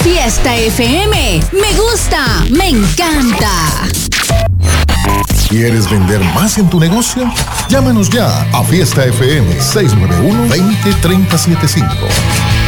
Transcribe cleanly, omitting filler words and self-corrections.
Fiesta FM. Me gusta, me encanta. ¿Quieres vender más en tu negocio? Llámanos ya a Fiesta FM 691-20-3075.